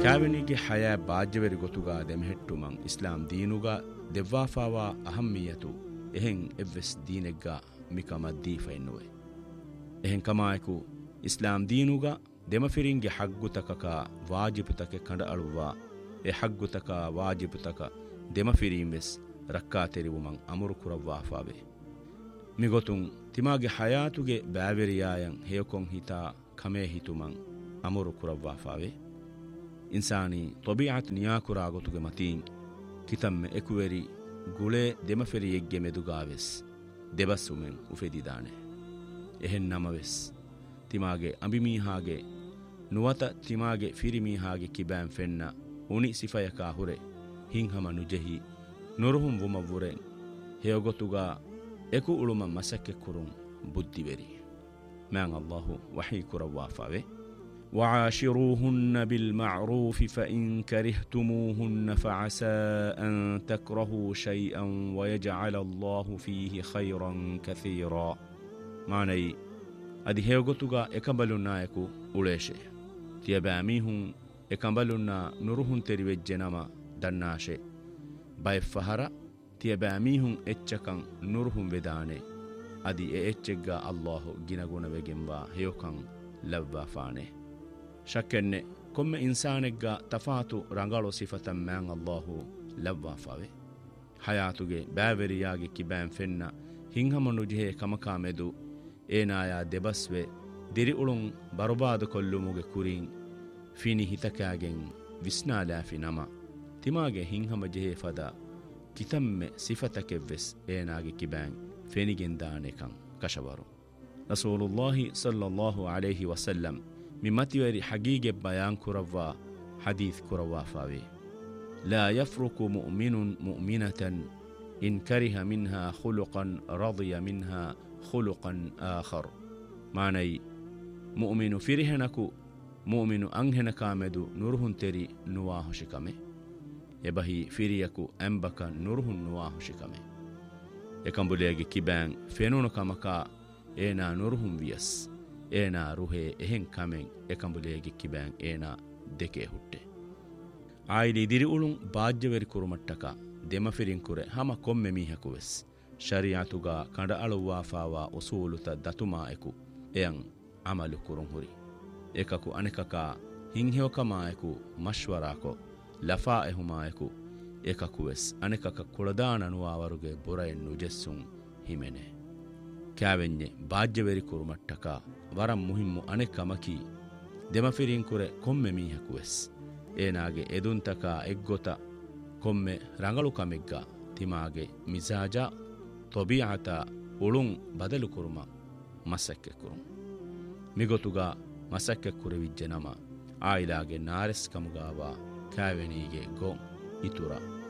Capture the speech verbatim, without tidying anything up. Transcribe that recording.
ಕ್ಯಾವೆನಿಗೆ ಹಯ ಬಾಜ್ಯವರಿ ಗೊತುಗ ದೆಮೆහෙಟ್ಟು ಮಂ ಇಸ್ಲಾಂ ದೀನುಗ ದೆವ್ವಾಫಾವಾ ಅಹಮ್ಮಿಯತು ಎಹೆಂ ಎವ್ವೆಸ್ ದೀನೆಗ್ಗ ಮಿಕಮ ದೀಫೆನ್ನುವೆ ಎಹೆಂ ಕಮಾಯಕು ಇಸ್ಲಾಂ ದೀನುಗ ದೆಮಫಿರಿಂಗೆ ಹಗ್ಗುತಕಕ ವಾಜಿಬುತಕೆ ಕಂಡ ಅಳುವ ಎ ಹಗ್ಗುತಕ ವಾಜಿಬುತಕ ದೆಮಫಿರೀಂವೆಸ್ ರಕ್ಕಾ ತೆರಿವು ಮಂ ಅಮುರು ಕುರವ್ವಾಫಾವೆ ಮಿಗೊತುಂ ತಿಮಾಗೆ ಹಯಾತುಗೆ ಬ್ಯಾವೆರಿಯಾಯಂ ಹೇಯಕೊಂ ಹಿತಾ ಕಮೇ ಹಿತುಮಂ ಅಮುರು ಕುರವ್ವಾಫಾವೆ ಇನ್ಸಾನಿ ತೊಬಿಯಾತ್ ನಿಯಾಕುರಾಗೊತುಗೆ ಮತೀಂ ಕಿತಮ್ಮೆ ಎಕುವೆರಿ ಗುಳೆ ದೆಮಫೆರಿಯೆಗ್ಗೆ ಮೆದುಗಾವೆಸ್ ದೆಬಸ್ಸುಮೆಂ ಉಫೆದಿದಾನೆ ಎಹೆನ್ ನಮವೆಸ್ ತಿಮಾಗೆ ಅಂಬಿಮೀಹಾಗೆ ನುವತ ತಿಮಾಗೆ ಫಿರಿಮೀಹಾಗೆ ಕಿಬ್ಯಾಂ ಫೆನ್ನ ಉಣಿ ಸಿಫಯಕಾ ಹುರೆ ಹಿಂಹಮ ನುಜೆಹಿ ನುರುಹುಂ ವುಮವ್ವುರೆಂ ಹೇಯಗೊತುಗ ಎಕು ಉಳುಮ ಮಸಕ್ಕೆ ಕುರುಂ ಬುದ್ಧಿವೆರಿ ಮ್ಯಾಂ ಅಲ್ಲಾಹು ವಹೀ ಕುರವ್ವಾಫಾವೆ وعاشروهن بالمعروف فإن كرهتموهن فعسى أن تكرهوا شيئا ويجعل الله فيه خيرا كثيرا معني أدي هيوغتوغا إكمبلونا يكو أوليشي تيباميهم إكمبلونا نروهن تريوجنما دناشي بايف فهرا تيباميهم إتشكا نروهن وداني أدي إتشكا الله جنغونا وجنبا هيوكا لبا فاني ಶಕ್ಕೆನ್ನೆ ಕೊಮ್ಮೆ ಇನ್ಸಾನೆಗ್ಗ ತಫಾತು ರಂಗಾಳೋ ಸಿಫತಂ ಮ್ಯಾಂ ಅಲ್ಲಾಹು ಲವ್ವಾಫಾವೆ ಹಯಾತುಗೆ ಬ್ಯಾವೆರಿಯಾಗೆ ಕಿಬ್ಯಾಂ ಫೆನ್ನ ಹಿಂಹಮನು ಜಿಹೆ ಕಮಕಾ ಮೆದು ಏನಾಯ ದೆಬಸ್ವೆ ದಿರಿ ಉಳುಂ ಬರುಬಾದು ಕೊಲ್ಲುಮುಗೆ ಕುರಿಂ ಫಿನಿ ಹಿತಕ್ಯಾಗೆಂ ವಿಸ್ನಾಲಾಫಿ ನಮ ತಿಮಾಗೆ ಹಿಂಹಮ ಜಿಹೆ ಫದ ಕಿತಮ್ಮೆ ಸಿಫತಕೆವ್ವೆಸ್ ಏನಾಗೆ ಕಿಬ್ಯಾಂ ಫೆನಿಗೆಂದಾನೆಕಂ ಕಶವರು ರಸೂಲುಲ್ಲಾಹಿ ಸಲ್ಲಲ್ಲಾಹು ಅಲೈಹಿ ವಸಲ್ಲಂ ممتوري حقيقة بيان كروا حديث كروا فاوي لا يفرق مؤمن مؤمنة إن كره منها خلقا رضي منها خلقا آخر معني مؤمن فرهنكو مؤمن أنهنك مدو نورهن تري نواه شكمه يبهي فريكو أنبك نورهن نواه شكمه يكم بليغي كيبان فينونك مكا إينا نورهن ويس ಏನ ರುಹೆ ಎಹೆಂ ಕಮೆಂ ಎಕಂಬುಲೇಗೆ ಕಿಬ್ಯಾಂ ಏನ ದೆಕೆ ಹುಟ್ಟೆ ಆಯಿಲಿ ದಿರಿ ಉಳುಂ ಬಾಜ್ಯವೆರಿ ಕುರುಮಟ್ಟಕ ದೆಮಫಿರಿಂ ಕುರೆ ಹಮ ಕೊಮ್ಮೆ ಮೀಹಕುವೆಸ್ ಶರಿಯಾತುಗ ಕಂಡ ಅಳುವಾಫಾವಾ ಉಸೂಲುತ ದತುಮಾ ಎಕು ಎಯಂ ಅಮಲು ಕುರುಂ ಹುರಿ ಏಕಕು ಅನೆಕಕ ಹಿಂಹೆವಕಮಾಯಕು ಮಶ್ವರಾಕೊ ಲಫಾ ಎಹುಮಾಯಕು ಏಕಕುವೆಸ್ ಅನೆಕಕ ಕುಳದಾನನುವಾವರುಗೆ ಬುರಯನ್ ನುಜೆಸ್ಸುಂ ಹಿಮೆನೆ ಕ್ಯಾವೆನ್ಯೆ ಬಾಜ್ಯವೆರಿ ಕುರುಮಟ್ಟಕ ವರಂ ಮುಹಿಮ್ಮು ಅನೆಕಮಕಿ ದೆಮಫಿರಿಂ ಕುರೆ ಕೊಮ್ಮೆ ಮೀಹಕುವೆಸ್ ಏನಾಗೆ ಎದುಂತಕ ಎಗ್ಗೊತ ಕೊಮ್ಮೆ ರಂಗಳು ಕಮೆಗ್ಗ ತಿಮಾಗೆ ಮಿಜಾಜ ತೊಬಿಯಾತ ಉಳುಂ ಬದಲು ಕುರುಮ ಮಸಕ್ಕೆ ಕುರುಂ ಮಿಗೊತುಗ ಮಸಕ್ಕೆ ಕುರೆವಿಜ್ಜೆ ನಮ ಆಯಿಲಾಗೆ ನಾರೆಸ್ ಕಮುಗಾವ ಕ್ಯಾವೆನಿಗೆ ಗೋ ಇತುರ